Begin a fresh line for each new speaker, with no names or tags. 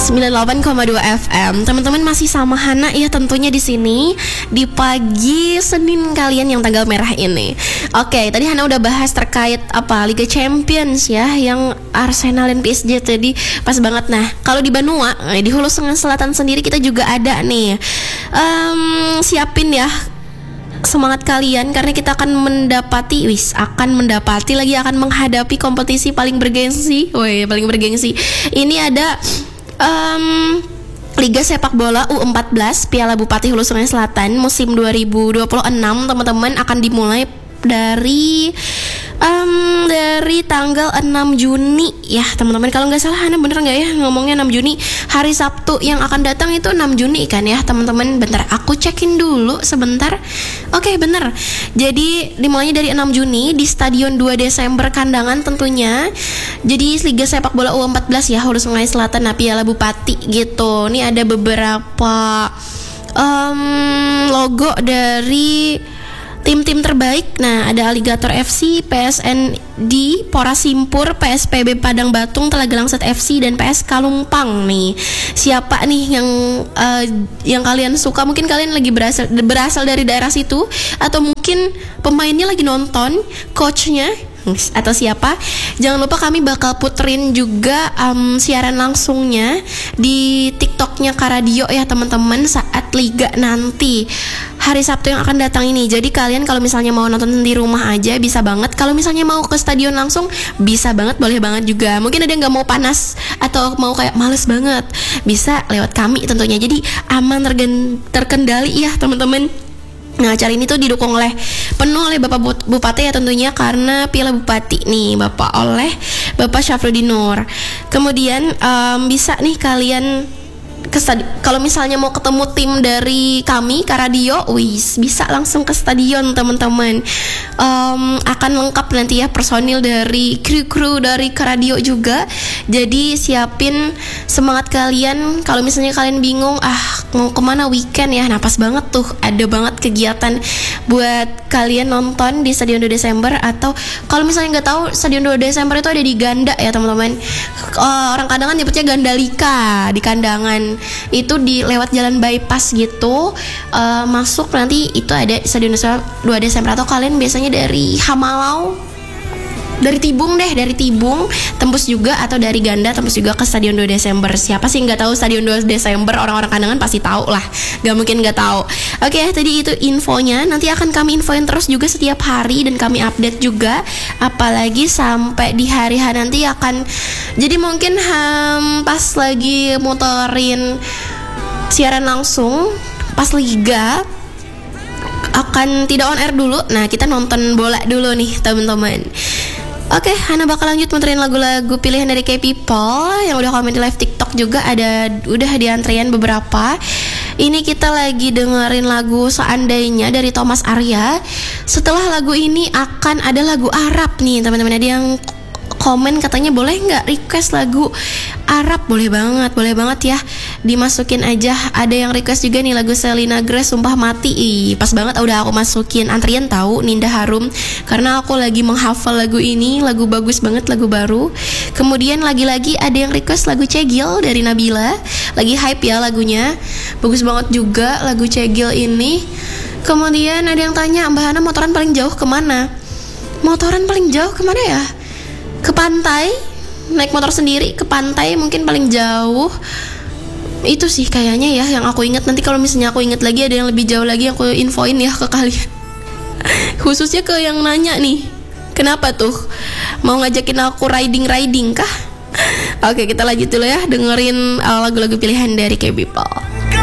98,2 FM. Teman-teman masih sama Hana ya tentunya di sini di pagi Senin kalian yang tanggal merah ini. Oke, tadi Hana udah bahas terkait apa Liga Champions ya, yang Arsenal dan PSG tadi pas banget. Nah, kalau di Banua, di Hulu Selatan sendiri kita juga ada nih. Siapin ya semangat kalian karena kita akan mendapati akan menghadapi kompetisi paling bergengsi. Paling bergengsi. Ini ada Liga Sepak Bola U14 Piala Bupati Hulu Sungai Selatan musim 2026, teman-teman, akan dimulai dari tanggal 6 Juni ya teman-teman. Kalau nggak salah Hana bener nggak ya ngomongnya 6 Juni, hari Sabtu yang akan datang itu 6 Juni kan ya teman-teman. Bentar aku cekin dulu sebentar. Oke, bener. Jadi dimulainya dari 6 Juni di Stadion 2 Desember Kandangan tentunya. Jadi Liga Sepak Bola U14 ya Hulu Sungai Selatan, nah Piala Bupati gitu. Ini ada beberapa logo dari tim-tim terbaik. Nah, ada Alligator FC, PSND, Pora Simpur, PSPB Padang Batung, Telaga Langset FC, dan PS Kalumpang nih. Siapa nih yang kalian suka? Mungkin kalian lagi berasal dari daerah situ, atau mungkin pemainnya lagi nonton, coachnya atau siapa. Jangan lupa kami bakal puterin juga siaran langsungnya di TikToknya Karadio ya teman-teman saat Liga nanti hari Sabtu yang akan datang ini. Jadi kalian kalau misalnya mau nonton di rumah aja bisa banget. Kalau misalnya mau ke stadion langsung bisa banget, boleh banget juga. Mungkin ada yang nggak mau panas atau mau kayak males banget, bisa lewat kami tentunya. Jadi aman, terkendali ya teman-teman. Nah, acara ini tuh didukung penuh oleh Bapak Bupati ya tentunya, karena Piala Bupati nih oleh Bapak Syafruddin Nur. Kemudian bisa nih kalian kalau misalnya mau ketemu tim dari kami Karadio, bisa langsung ke stadion teman-teman. Akan lengkap nanti ya personil dari kru dari Karadio juga. Jadi siapin semangat kalian. Kalau misalnya kalian bingung mau kemana weekend ya, nah pas banget tuh ada banget kegiatan buat kalian nonton di Stadion 2 Desember. Atau kalau misalnya nggak tahu, Stadion 2 Desember itu ada di Ganda ya teman-teman. Orang Kandangan nyebutnya Gandalika di Kandangan. Itu di lewat jalan bypass gitu, masuk nanti itu ada Stadion 2 Desember. Atau kalian biasanya dari Hamalau, dari Tibung tembus juga, atau dari Ganda tembus juga ke Stadion 2 Desember. Siapa sih nggak tahu Stadion 2 Desember? Orang-orang Kandangan pasti tahu lah, nggak mungkin nggak tahu. Oke, tadi itu infonya. Nanti akan kami infoin terus juga setiap hari dan kami update juga, apalagi sampai di hari nanti akan. Jadi mungkin pas lagi muterin siaran langsung pas Liga akan tidak on air dulu. Nah, kita nonton bola dulu nih teman-teman. Oke, Hana bakal lanjut muterin lagu-lagu pilihan dari K-People yang udah komen di live TikTok juga, udah di antrian beberapa. Ini kita lagi dengerin lagu Seandainya dari Thomas Arya. Setelah lagu ini akan ada lagu Arab nih teman-teman. Ada yang komen katanya boleh nggak request lagu Arab? Boleh banget ya, dimasukin aja. Ada yang request juga nih lagu Selena Grace Sumpah Mati. Pas banget udah aku masukin antrian tahu, Ninda Harum, karena aku lagi menghafal lagu ini. Lagu bagus banget, lagu baru. Kemudian lagi-lagi ada yang request lagu Cegil dari Nabila. Lagi hype ya lagunya, bagus banget juga lagu Cegil ini. Kemudian ada yang tanya, Mbak Hana motoran paling jauh kemana? Motoran paling jauh kemana ya? Ke pantai, naik motor sendiri ke pantai mungkin paling jauh. Itu sih kayaknya ya yang aku ingat. Nanti kalau misalnya aku ingat lagi ada yang lebih jauh lagi, aku infoin ya ke kalian. Khususnya ke yang nanya nih, kenapa tuh mau ngajakin aku riding kah? Oke, kita lanjut dulu ya, dengerin lagu-lagu pilihan dari K-People.